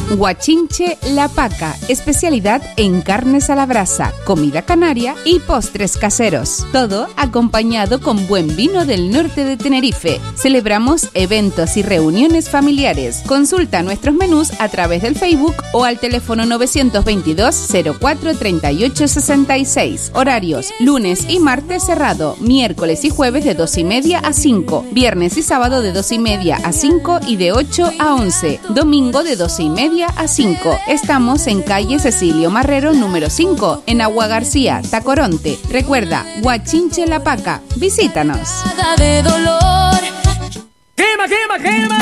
Guachinche La Paca, especialidad en carnes a la brasa, comida canaria y postres caseros. Todo acompañado con buen vino del norte de Tenerife. Celebramos eventos y reuniones familiares. Consulta nuestros menús a través del Facebook o al teléfono 922 04 38 66. Horarios: lunes y martes cerrado, miércoles y jueves de 2:30 a 5, viernes y sábado de 2:30 a 5 y de 8 a 11, domingo de 12:30 a 5. Estamos en calle Cecilio Marrero número 5, en Agua García, Tacoronte. Recuerda, Guachinche La Paca. Visítanos. ¡Quema, quema, quema!